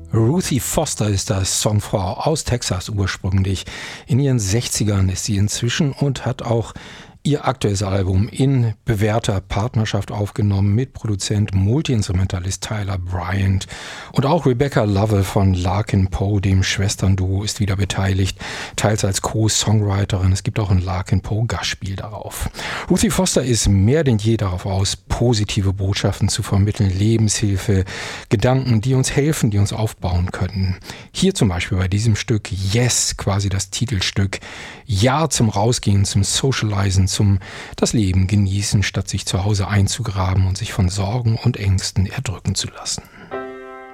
Ruthie Foster ist das, Songfrau aus Texas ursprünglich. In ihren 60ern ist sie inzwischen und hat auch ihr aktuelles Album in bewährter Partnerschaft aufgenommen mit Produzent, Multi-Instrumentalist Tyler Bryant. Und auch Rebecca Lovell von Larkin Poe, dem Schwesternduo, ist wieder beteiligt, teils als Co-Songwriterin. Es gibt auch ein Larkin Poe Gastspiel darauf. Ruthie Foster ist mehr denn je darauf aus, positive Botschaften zu vermitteln, Lebenshilfe, Gedanken, die uns helfen, die uns aufbauen können. Hier zum Beispiel bei diesem Stück Yes, quasi das Titelstück. Ja zum Rausgehen, zum Socializen, zum das Leben genießen, statt sich zu Hause einzugraben und sich von Sorgen und Ängsten erdrücken zu lassen.